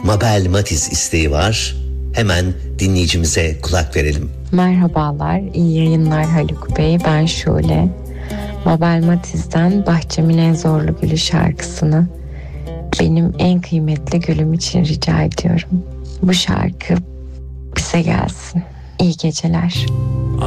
Mabel Matiz isteği var. Hemen dinleyicimize kulak verelim. Merhabalar, iyi yayınlar Haluk Bey. Ben Şule. Mabel Matiz'den Bahçemin En Zorlu Gülü şarkısını benim en kıymetli gülüm için rica ediyorum. Bu şarkı bize gelsin. İyi geceler.